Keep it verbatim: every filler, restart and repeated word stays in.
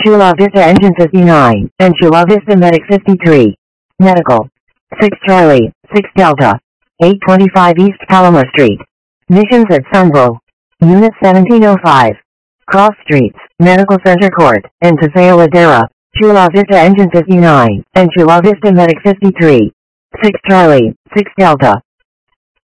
Chula Vista Engine fifty-nine, and Chula Vista Medic fifty-three. Medical. six Charlie, six Delta. eight twenty-five East Palomar Street. Missions at Sunbro. Unit seventeen oh five. Cross Streets, Medical Center Court, and Paseo Ladera. Chula Vista Engine fifty-nine, and Chula Vista Medic fifty-three. six Charlie, six Delta.